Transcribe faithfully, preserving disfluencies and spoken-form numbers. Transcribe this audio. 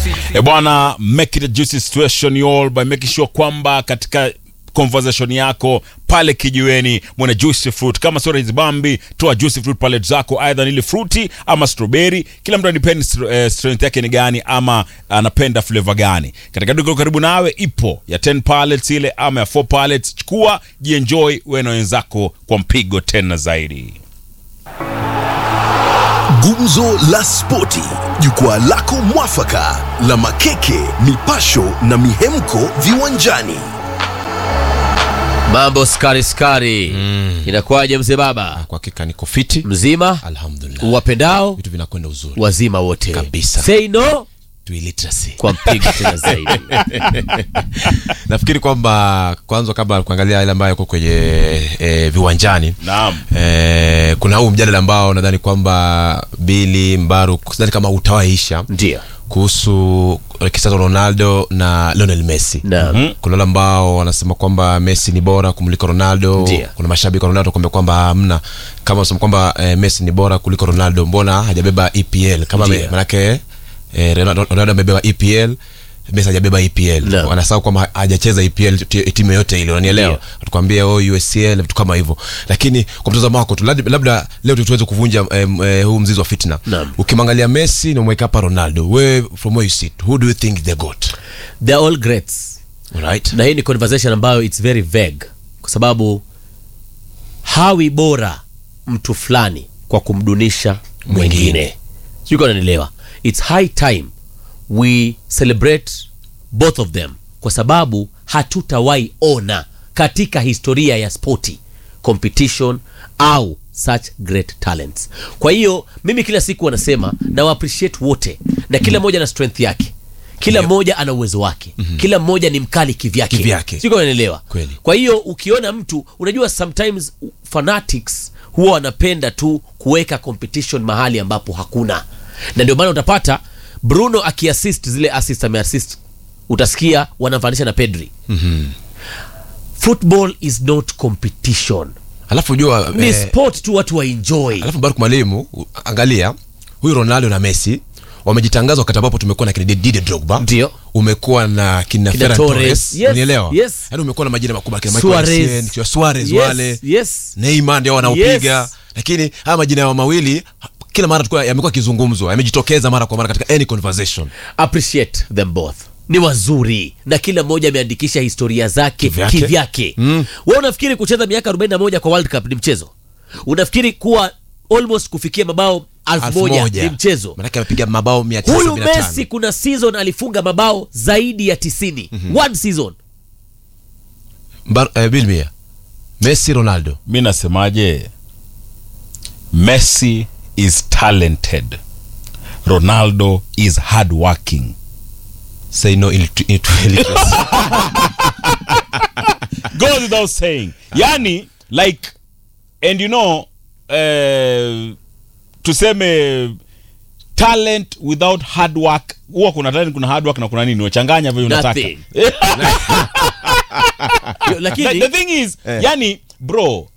E bwana, make it a juicy situation you all by making sure kwamba katika conversation yako pale kijiweni mwana juicy fruit. Kama sura hizi bambi, toa juicy fruit palette zako, either nili fruity ama strawberry. Kila mtu anapenda uh, strength yake ni gani ama anapenda flavor gani. Katika duka karibu nawe ipo ya ten pallets ile ama ya four pallets. Chukua, jienjoy wewe na wenzako kwa mpigo tena zaidi. Gumzo la Spoti, jukwaa lako mwafaka la makeke, mipasho na mihemko viwanjani. Mambo skari skari. Mm. Inakuwaje mzee baba? Kwa hakika niko fiti. Mzima? Alhamdulillah. Uwapendao? Vitu vinakwenda uzuri. Wazima wote. Kabisa. Say no to illiteracy. Kwa mpigo tena zaidi. Nafikiri kwamba kwanza kabla kuangalia ile ambayo iko kwenye e, viwanjani. Naam. E, kuna huu mjadala ambao nadhani kwamba Billy Mbaru sidhani kama utawaisha. Ndio. Kuhusu Cristiano Ronaldo na Lionel Messi. Mm-hmm. Kuna wale ambao wanasema kwamba Messi ni bora kumliko Ronaldo. Ndia. Kuna mashabiki wa Ronaldo kwamba kwamba hamna, kama wanasema kwamba e, Messi ni bora kuliko Ronaldo, mbona hajabeba E P L? Kama maana yake e, Ronaldo amebeba E P L, Messi hajabeba E P L. No. Wanasahau kwamba hajacheza E P L timu yote ile, unanielewa? Tukwambia oh U S C L vitu kama hivyo. Lakini kwa mtazamo wako tu, labda leo tuweze kuvunja um, uh, huu mzizi wa fitna. No. Ukimwangalia Messi na umweka hapa Ronaldo, we from where you sit, who do you think they got? They're all greats. Right. Na hii ni conversation ambayo it's very vague, kwa sababu hawi bora mtu fulani kwa kumdunisha mwingine. Sio, unanielewa? It's high time we celebrate both of them, kwa sababu hatutawahi ona katika historia ya sporti competition au such great talents. Kwa hiyo mimi kila siku wanasema na wa appreciate wote, na kila mmoja na strength yake, kila mmoja ana uwezo wake. Mm-hmm. Kila mmoja ni mkali kivyake, kivyake. Sio, unanielewa? Kweli. Kwa hiyo ukiona mtu, unajua sometimes fanatics huwa wanapenda tu kuweka competition mahali ambapo hakuna, na ndio maana utapata Bruno akiassist zile assist ameassist, utasikia wanamfanisha na Pedri. Mhm. Football is not competition. Alafu jua ni eh, sport tu, watu wa enjoy. Alafu Baruku mwalimu, angalia huyu Ronaldo na Messi wamejitangaza wakati ambapo tumekuwa na kina Didier Drogba. Ndio. Umekuwa na kina, kina Ferran Torres. Yes, unielewa? Yes. Yaani umekuwa na majina makubwa kina Suarez, Michael Suarez, yes, wale. Yes. Neymar ndio wanaopiga. Yes. Lakini haya majina ya mawili kila mara tukua yamekuwa kizungumzwa, yamejitokeza mara kwa mara katika any conversation. Appreciate them both. Ni wazuri na kila mmoja ameandikisha historia zake kivyake, kivyake. Mm. Wewe unafikiri kucheza miaka arobaini na moja kwa World Cup ni mchezo? Unafikiri kuwa almost kufikia mabao elfu moja ni mchezo? Maana amepiga mabao mia tisa sabini na tano. Huyu Messi kuna season alifunga mabao zaidi ya tisini. Mm-hmm. One season. Mbar, eh, Bilmia. Messi, Ronaldo. Mimi nasemaje? Messi is talented. Ronaldo is hardworking. Say no into illiteracy. Goes without saying. Yani, like, and you know, uh, tuseme talent without hard work, huwa kuna talent, kuna hard work na kuna nini, wachanganya vile unataka. Lakini the, the thing is, eh. yani bro,